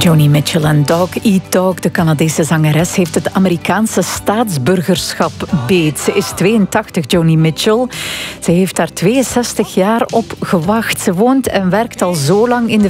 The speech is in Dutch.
Joni Mitchell en Dog Eat Dog, de Canadese zangeres, heeft het Amerikaanse staatsburgerschap beet. Ze is 82, Joni Mitchell. Ze heeft daar 62 jaar op gewacht. Ze woont en werkt al zo lang in de